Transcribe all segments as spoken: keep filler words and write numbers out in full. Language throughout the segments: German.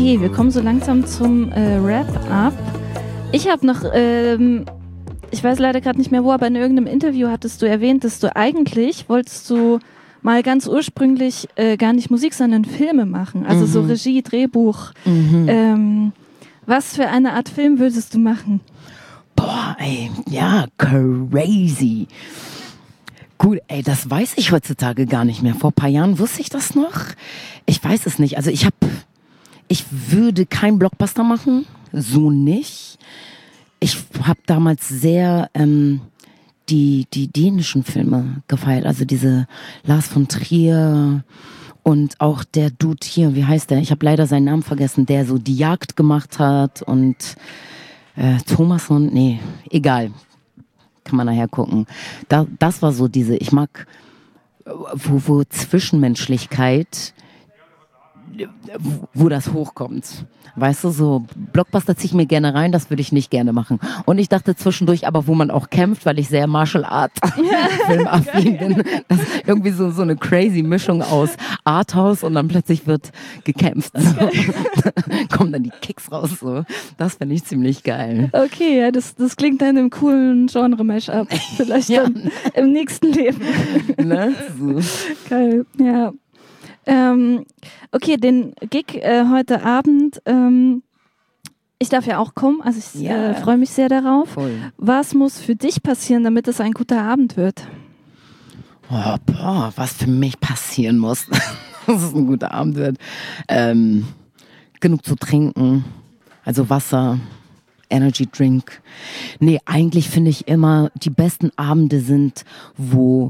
Okay, wir kommen so langsam zum äh, Wrap-Up. Ich habe noch, ähm, ich weiß leider gerade nicht mehr wo, aber in irgendeinem Interview hattest du erwähnt, dass du eigentlich, wolltest du mal ganz ursprünglich äh, gar nicht Musik, sondern Filme machen. Also mhm. so Regie, Drehbuch. Mhm. Ähm, was für eine Art Film würdest du machen? Boah, ey, ja, crazy. Gut, ey, das weiß ich heutzutage gar nicht mehr. Vor ein paar Jahren wusste ich das noch. Ich weiß es nicht. Also ich habe, ich würde keinen Blockbuster machen, so nicht. Ich habe damals sehr ähm, die die dänischen Filme gefeiert, also diese Lars von Trier und auch der Dude hier, wie heißt der? Ich habe leider seinen Namen vergessen, der so die Jagd gemacht hat und äh, Thomas und nee, egal. Kann man nachher gucken. Da, das war so diese, ich mag, wo, wo Zwischenmenschlichkeit, wo, wo das hochkommt. Weißt du, so Blockbuster ziehe ich mir gerne rein, das würde ich nicht gerne machen. Und ich dachte zwischendurch, aber wo man auch kämpft, weil ich sehr Martial Art Filmaffin bin, das ist irgendwie so, so eine crazy Mischung aus Arthouse und dann plötzlich wird gekämpft. So. Kommen dann die Kicks raus. So. Das finde ich ziemlich geil. Okay, ja, das, das klingt dann im coolen Genre-Mash-up. Vielleicht ja. Dann im nächsten Leben. Ne? So. Geil, ja. Ähm, okay, den Gig äh, heute Abend, ähm, ich darf ja auch kommen, also ich ja. äh, freue mich sehr darauf. Voll. Was muss für dich passieren, damit es ein guter Abend wird? Oh, boah, was für mich passieren muss, dass es ein guter Abend wird. Ähm, genug zu trinken, also Wasser, Energy Drink. Nee, eigentlich finde ich immer, die besten Abende sind, wo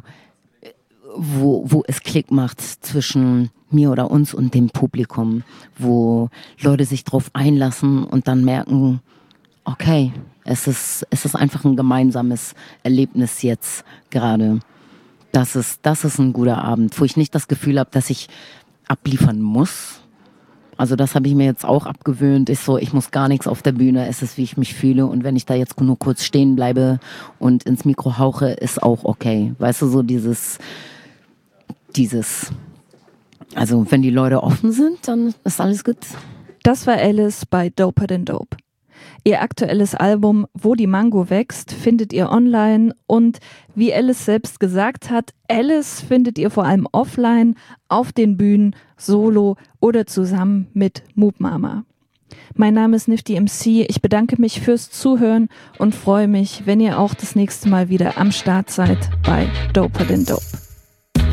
Wo, wo es Klick macht zwischen mir oder uns und dem Publikum, wo Leute sich drauf einlassen und dann merken, okay, es ist, es ist einfach ein gemeinsames Erlebnis jetzt gerade. Das ist, das ist ein guter Abend, wo ich nicht das Gefühl habe, dass ich abliefern muss. Also das habe ich mir jetzt auch abgewöhnt. Ist so, ich muss gar nichts auf der Bühne, es ist, wie ich mich fühle. Und wenn ich da jetzt nur kurz stehen bleibe und ins Mikro hauche, ist auch okay. Weißt du, so dieses... Dieses, also wenn die Leute offen sind, dann ist alles gut. Das war Alice bei Doper Than Dope. Ihr aktuelles Album Wo die Mango wächst findet ihr online und wie Alice selbst gesagt hat, Alice findet ihr vor allem offline, auf den Bühnen, solo oder zusammen mit Moop Mama. Mein Name ist Nifty M C, ich bedanke mich fürs Zuhören und freue mich, wenn ihr auch das nächste Mal wieder am Start seid bei Doper Than Dope.